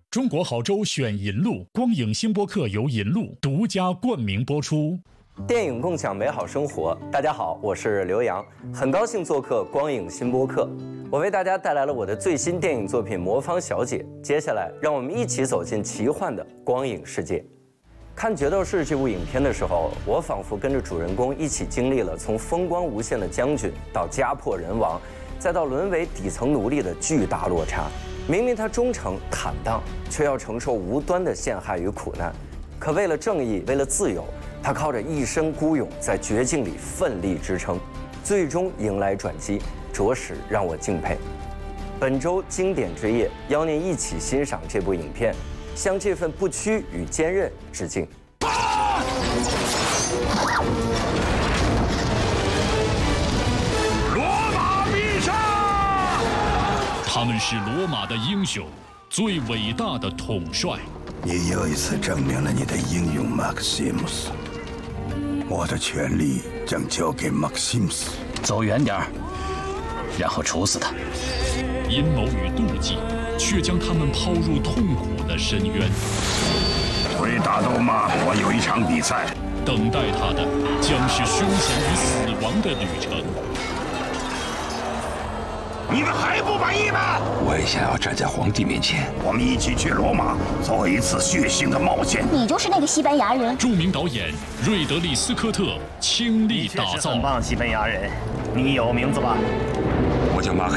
中国好州选银路，光影新播客由银路独家冠名播出。 电影共享美好生活，大家好，我是刘洋，很高兴做客光影新播客。我为大家带来了我的最新电影作品《魔方小姐》。接下来，让我们一起走进奇幻的光影世界。看《决斗士》这部影片的时候，我仿佛跟着主人公一起经历了从风光无限的将军到家破人亡，再到沦为底层奴隶的巨大落差。明明他忠诚坦荡，却要承受无端的陷害与苦难。可为了正义，为了自由，他靠着一身孤勇，在绝境里奋力支撑，最终迎来转机，着实让我敬佩。本周经典之夜，邀您一起欣赏这部影片，向这份不屈与坚韧致敬。 罗马必胜！ 他们是罗马的英雄，最伟大的统帅。 你又一次证明了你的英勇，马克西姆斯。我的权力将交给马克西姆斯。 走远点儿，然后处死他。 阴谋与妒忌，却将他们抛入痛苦的深渊。 会打斗吗？我有一场比赛。 等待他的将是凶险与死亡的旅程。 你们还不满意吗？ 我也想要站在皇帝面前。 我们一起去罗马，做一次血腥的冒险。 你就是那个西班牙人。 著名导演瑞德利·斯科特倾力打造。 很棒，西班牙人，你有名字吧？ 我叫马克